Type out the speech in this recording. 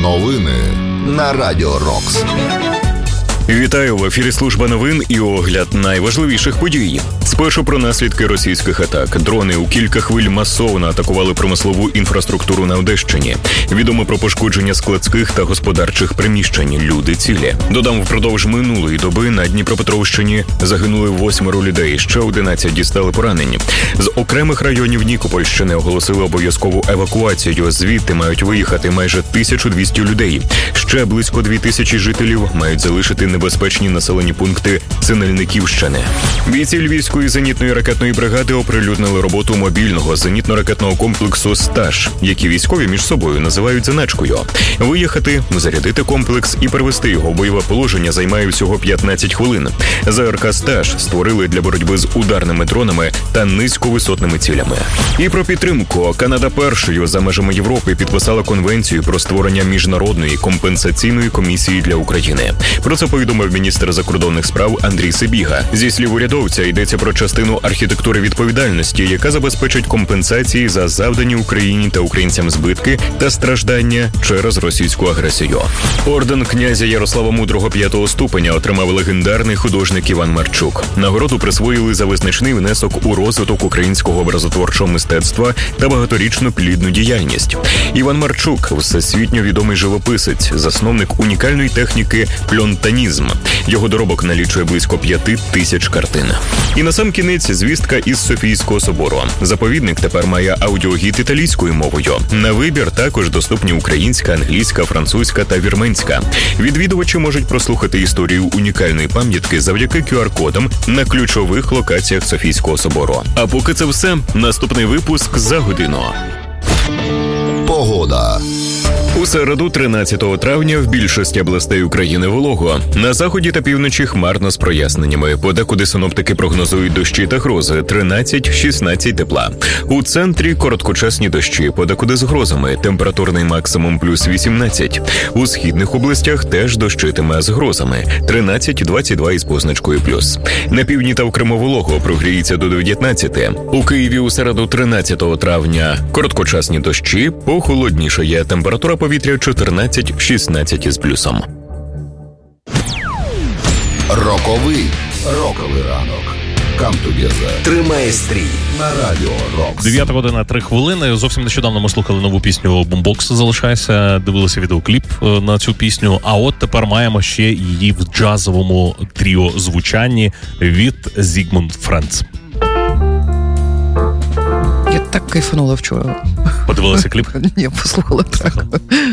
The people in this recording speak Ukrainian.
Новини на Радіо Рокс. Вітаю, в ефірі служба новин і огляд найважливіших подій. Спершу про наслідки російських атак. Дрони у кілька хвиль масово атакували промислову інфраструктуру на Одещині. Відомо про пошкодження складських та господарчих приміщень. Люди цілі. Додам, впродовж минулої доби на Дніпропетровщині загинули 8 людей, ще 11 дістали поранені. З окремих районів Нікопольщини оголосили обов'язкову евакуацію. Звідти мають виїхати майже 1200 людей. Ще близько 2000 жителів мають залишити небезпечні населені пункти Синельниківщини. Бійці Львівської зенітної ракетної бригади оприлюднили роботу мобільного зенітно-ракетного комплексу «Стаж», які військові між собою називають заначкою. Виїхати, зарядити комплекс і перевести його в бойове положення займає всього 15 хвилин. ЗРК «Стаж» створили для боротьби з ударними дронами та низьковисотними цілями. І про підтримку. Канада першою за межами Європи підписала конвенцію про створення міжнародної компенсаційної комісії для України. Про це повідомив міністр закордонних справ Андрій Сибіга. Зі слів урядовця, йдеться про частину архітектури відповідальності, яка забезпечить компенсації за завдані Україні та українцям збитки та страждання через російську агресію. Орден князя Ярослава Мудрого 5-го ступеня отримав легендарний художник Іван Марчук. Нагороду присвоїли за визначний внесок у розвиток українського образотворчого мистецтва та багаторічну плідну діяльність. Іван Марчук – всесвітньо відомий живописець, засновник унікальної техніки пльонтанізм. Його доробок налічує близько 5000 картин. І насамкінець звістка із Софійського собору. Заповідник тепер має аудіогід італійською мовою. На вибір також доступні українська, англійська, французька та вірменська. Відвідувачі можуть прослухати історію унікальної пам'ятки завдяки QR-кодам на ключових локаціях Софійського собору. А поки це все, наступний випуск за годину. Погода. У середу, 13 травня, в більшості областей України волого. На заході та півночі хмарно з проясненнями. Подекуди синоптики прогнозують дощі та грози. 13-16 тепла. У центрі короткочасні дощі, подекуди з грозами. Температурний максимум плюс 18. У східних областях теж дощитиме з грозами. 13-22 із позначкою плюс. На півдні та в Криму волого, прогріється до 19. У Києві у середу, 13 травня, короткочасні дощі, похолоднішає. Температура повітря 14-16 із плюсом. Роковий ранок. Come together. Тримай стрій на Радіо Рокс. 9 година 3 хвилини. Зовсім нещодавно ми слухали нову пісню «Бумбокс залишайся», дивилися відеокліп на цю пісню, а от тепер маємо ще її в джазовому тріо-звучанні від Зігмунд Френдс. Я так кайфанула вчора. Подивилися кліп? Ні, послухала так.